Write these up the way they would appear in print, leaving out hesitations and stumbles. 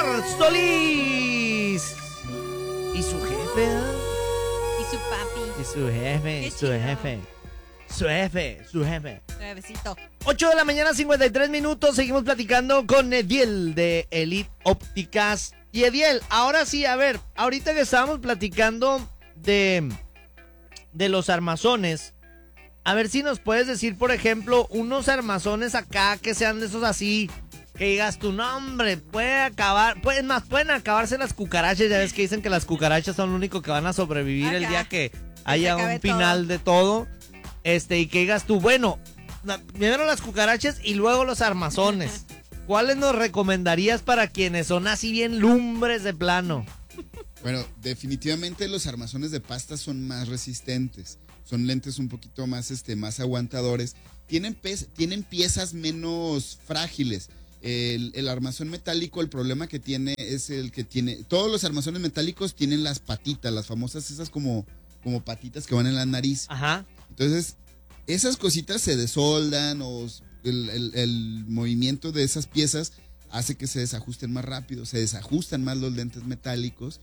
Solís. Y su jefe, ¿eh? Y su papi. Y su jefe, Qué su chido. jefe. Su jefe. Nuevecito. 8 de la mañana, 53 minutos. Seguimos platicando con Ediel de Elite Ópticas. Y Ediel, ahora sí, a ver, ahorita que estábamos platicando de los armazones, a ver si nos puedes decir, por ejemplo, unos armazones acá que sean de esos así, que digas tu nombre, pueden acabarse las cucarachas. Ya ves que dicen que las cucarachas son lo único que van a sobrevivir el día que haya un final de todo. Y que digas tú, bueno, primero las cucarachas y luego los armazones. ¿Cuáles nos recomendarías para quienes son así bien lumbres de plano? Bueno, definitivamente los armazones de pasta son más resistentes. Son lentes un poquito más, más aguantadores. Tienen piezas menos frágiles. El armazón metálico, el problema que tiene es el que tiene... Todos los armazones metálicos tienen las patitas, las famosas esas como patitas que van en la nariz. Ajá. Entonces, esas cositas se desoldan o el movimiento de esas piezas hace que se desajusten más rápido, se desajustan más los lentes metálicos.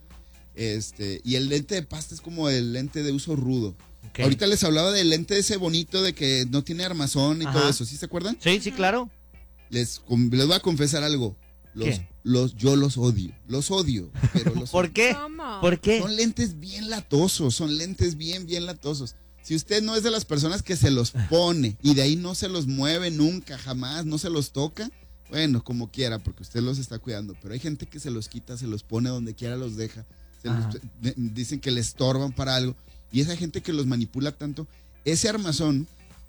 Y el lente de pasta es como el lente de uso rudo. Okay. Ahorita les hablaba del lente ese bonito de que no tiene armazón y todo eso, ¿sí se acuerdan? Sí, sí, claro. Les voy a confesar algo. Yo los odio. Pero ¿Por qué? ¿Cómo? ¿Por qué? Son lentes bien latosos, bien latosos. Si usted no es de las personas que se los pone y de ahí no se los mueve nunca, jamás, no se los toca, bueno, como quiera, porque usted los está cuidando. Pero hay gente que se los quita, se los pone donde quiera, los deja. Dicen que le estorban para algo. Y esa gente que los manipula tanto, ese armazón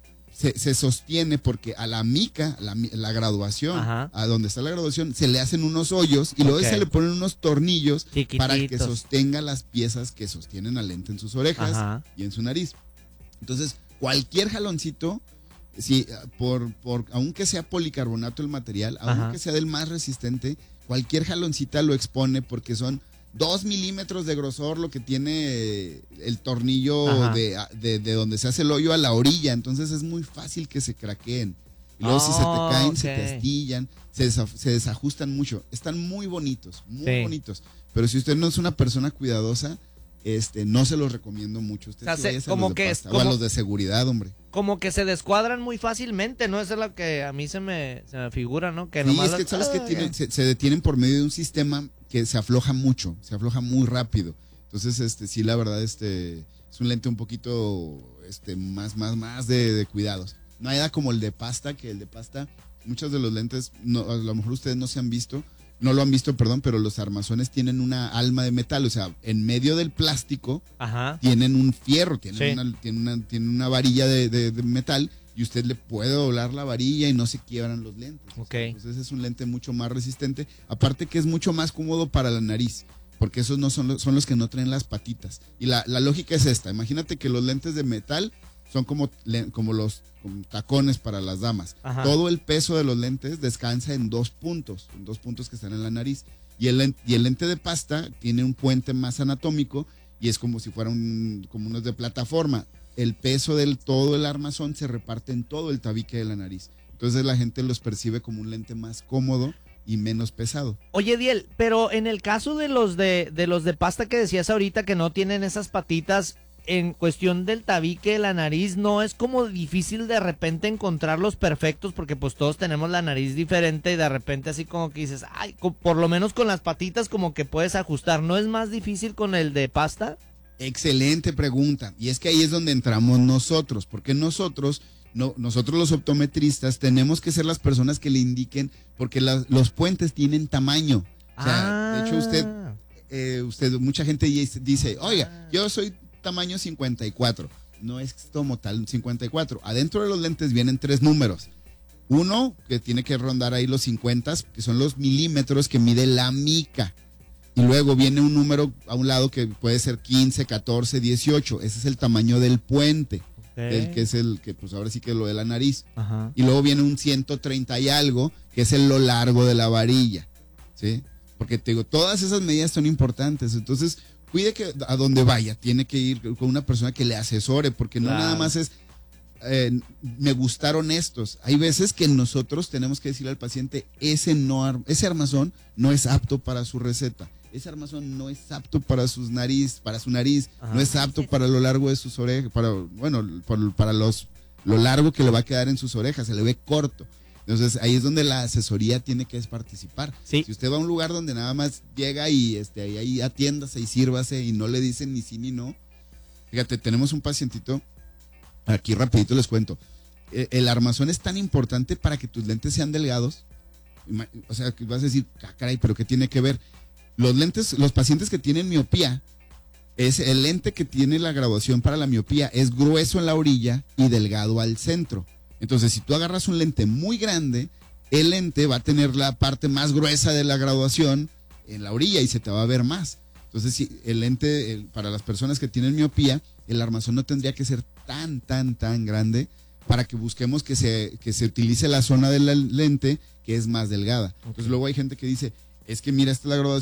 se sostiene porque a la mica, la graduación, a donde está la graduación, se le hacen unos hoyos y luego se le ponen unos tornillos chiquititos para que sostenga las piezas que sostienen al lente en sus orejas y en su nariz. Entonces, cualquier jaloncito, sí, aunque sea policarbonato el material, aunque sea del más resistente, cualquier jaloncita lo expone porque son 2 milímetros de grosor lo que tiene el tornillo de donde se hace el hoyo a la orilla. Entonces es muy fácil que se craqueen. Y luego si se te caen, se te astillan, se desajustan mucho. Están muy bonitos, bonitos. Pero si usted no es una persona cuidadosa, no se los recomiendo mucho. Usted o sea, sí como o a los de seguridad, hombre. Como que se descuadran muy fácilmente, ¿no? Eso es lo que a mí se me figura, ¿no? Que sí, nomás es que sabes que se detienen por medio de un sistema que se afloja mucho, se afloja muy rápido. Entonces, sí, la verdad, es un lente un poquito más de cuidados. No hay nada como el de pasta, que el de pasta, muchos de los lentes, a lo mejor ustedes no lo han visto, pero los armazones tienen una alma de metal, o sea, en medio del plástico tienen un fierro, tienen una varilla de metal y usted le puede doblar la varilla y no se quiebran los lentes. Okay. Entonces es un lente mucho más resistente, aparte que es mucho más cómodo para la nariz, porque esos no son los que no traen las patitas. Y la lógica es esta, imagínate que los lentes de metal son como los tacones para las damas. Todo el peso de los lentes descansa en dos puntos que están en la nariz. Y el lente de pasta tiene un puente más anatómico y es como si fuera como unos de plataforma. El peso del todo el armazón se reparte en todo el tabique de la nariz. Entonces la gente los percibe como un lente más cómodo y menos pesado. Oye, Diel, pero en el caso de los de pasta que decías ahorita que no tienen esas patitas, en cuestión del tabique de la nariz, ¿no es como difícil de repente encontrar los perfectos? Porque pues todos tenemos la nariz diferente y de repente así como que dices, ay, por lo menos con las patitas como que puedes ajustar. ¿No es más difícil con el de pasta? Excelente pregunta. Y es que ahí es donde entramos nosotros, porque nosotros los optometristas tenemos que ser las personas que le indiquen, porque los puentes tienen tamaño. O sea, de hecho mucha gente dice, oiga, yo soy tamaño 54. No es como tal 54. Adentro de los lentes vienen 3 números. Uno que tiene que rondar ahí los 50, que son los milímetros que mide la mica. Y luego viene un número a un lado que puede ser 15, 14, 18. Ese es el tamaño del puente. El que es el que, pues ahora sí que es lo de la nariz. Y luego viene un 130 y algo, que es lo largo de la varilla. ¿Sí? Porque te digo, todas esas medidas son importantes. Entonces, cuide que a donde vaya, tiene que ir con una persona que le asesore, porque no nada más es me gustaron estos. Hay veces que nosotros tenemos que decirle al paciente, ese armazón no es apto para su receta. Ese armazón no es apto para su nariz, Ajá. no es apto para lo largo de sus orejas, para lo largo que le va a quedar en sus orejas, se le ve corto. Entonces ahí es donde la asesoría tiene que participar. Sí. Si usted va a un lugar donde nada más llega y ahí atiéndase y sírvase y no le dicen ni sí ni no. Fíjate, tenemos un pacientito, aquí rapidito les cuento. El armazón es tan importante para que tus lentes sean delgados. O sea, que vas a decir, caray, pero ¿qué tiene que ver? Los pacientes que tienen miopía, es el lente que tiene la graduación para la miopía, es grueso en la orilla y delgado al centro. Entonces, si tú agarras un lente muy grande, el lente va a tener la parte más gruesa de la graduación en la orilla y se te va a ver más. Entonces, si el lente, para las personas que tienen miopía, el armazón no tendría que ser tan grande para que busquemos que se utilice la zona del lente que es más delgada. Entonces, luego hay gente que dice, es que mira, esta es la graduación